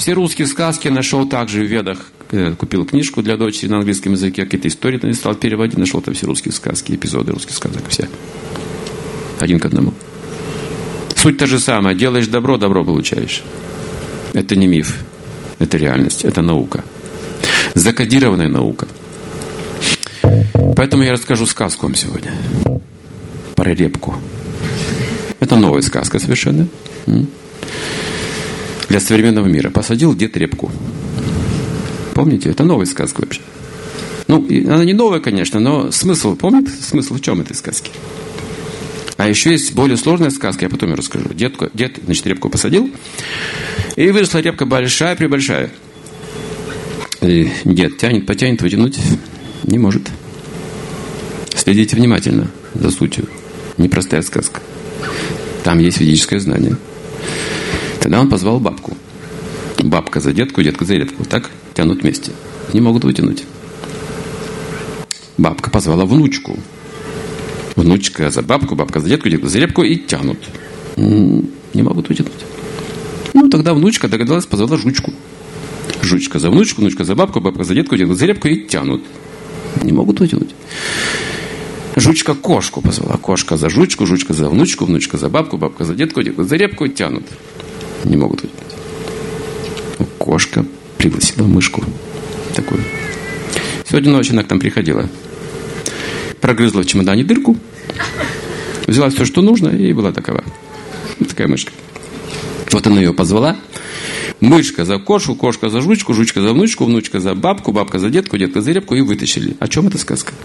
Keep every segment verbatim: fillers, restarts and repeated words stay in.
Все русские сказки нашел также в Ведах. Купил книжку для дочери на английском языке, какие-то истории там стал переводить, нашел там все русские сказки, эпизоды русских сказок, все. Один к одному. Суть та же самая. Делаешь добро, добро получаешь. Это не миф. Это реальность. Это наука. Закодированная наука. Поэтому я расскажу сказку вам сегодня. Про репку. Это новая сказка совершенно. Для современного мира. Посадил дед репку. Помните? Это новая сказка вообще. Ну, она не новая, конечно, но смысл, помните? Смысл в чем этой сказки? А еще есть более сложная сказка, я потом ее расскажу. Дед, дед значит, репку посадил, и выросла репка большая-пребольшая. И дед тянет, потянет, вытянуть не может. Следите внимательно за сутью. Непростая сказка. Там есть ведическое знание. Тогда он позвал бабку. Бабка за детку, детка за репку. Так тянут вместе. Не могут вытянуть. Бабка позвала внучку. Внучка за бабку, бабка за детку, детка за репку и тянут. Не могут вытянуть. Ну, тогда внучка догадалась, позвала жучку. Жучка за внучку, внучка за бабку, бабка за детку, детка за репку и тянут. Не могут вытянуть. Жучка кошку позвала. Кошка за жучку, жучка за внучку, внучка за бабку, бабка за детку, детка за репку и тянут. Не могут вытянуть. Кошка пригласила мышку. Такую. Сегодня ночью она к нам приходила. Прогрызла в чемодане дырку, взяла все, что нужно, и была такова. Такая мышка. Вот она ее позвала. Мышка за кошку, кошка за жучку, жучка за внучку, внучка за бабку, бабка за детку, детка за репку, и вытащили. О чем эта сказка?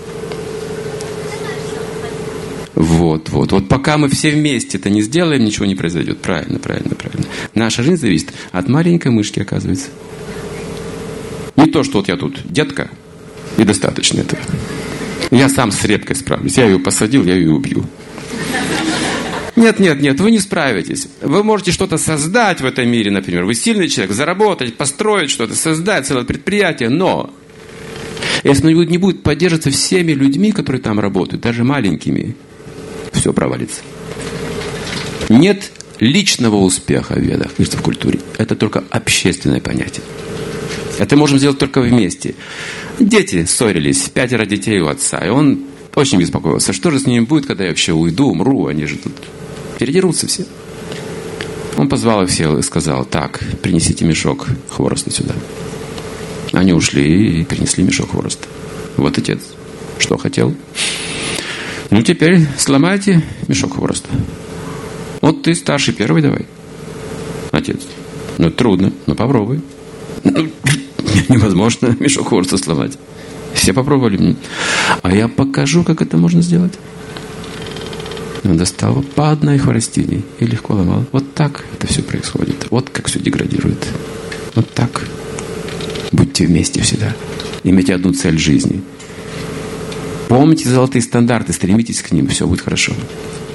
Вот, вот. Вот пока мы все вместе это не сделаем, ничего не произойдет. Правильно, правильно, правильно. Наша жизнь зависит от маленькой мышки, оказывается. Не то, что вот я тут детка, и достаточно этого. Я сам с репкой справлюсь. Я ее посадил, я ее убью. Нет, нет, нет, вы не справитесь. Вы можете что-то создать в этом мире, например. Вы сильный человек, заработать, построить что-то, создать целое предприятие. Но если оно не будет поддерживаться всеми людьми, которые там работают, даже маленькими, все провалится. Нет личного успеха в Ведах, в культуре. Это только общественное понятие. Это можем сделать только вместе. Дети ссорились, пятеро детей у отца. И он очень беспокоился. Что же с ними будет, когда я вообще уйду, умру? Они же тут передерутся все. Он позвал их всех и сказал: так, принесите мешок хвороста сюда. Они ушли и принесли мешок хвороста. Вот отец, что хотел. Ну, теперь сломайте мешок хвороста. Вот ты старший, первый давай. Отец. Ну, трудно, но попробуй. Невозможно мешок хвороста сломать. Все попробовали. А я покажу, как это можно сделать. Он достал по одной хворостине и легко ломал. Вот так это все происходит. Вот как все деградирует. Вот так. Будьте вместе всегда. Имейте одну цель жизни. Помните золотые стандарты, стремитесь к ним, все будет хорошо.